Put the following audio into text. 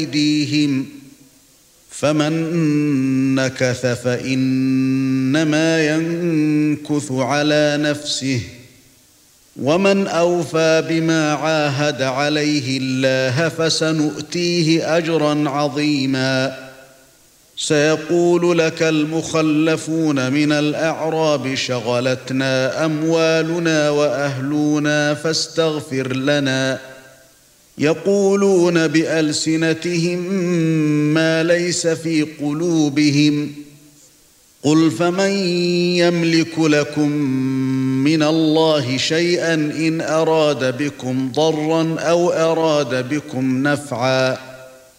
أيديهم فمن نكث فإنما ينكث على نفسه ومن أوفى بما عاهد عليه الله فسنؤتيه أجرا عظيما سيقول لك المخلفون من الأعراب شغلتنا أموالنا وأهلنا فاستغفر لنا يقولون بألسنتهم ما ليس في قلوبهم قل فمن يملك لكم من الله شيئا إن أراد بكم ضرا أو أراد بكم نفعا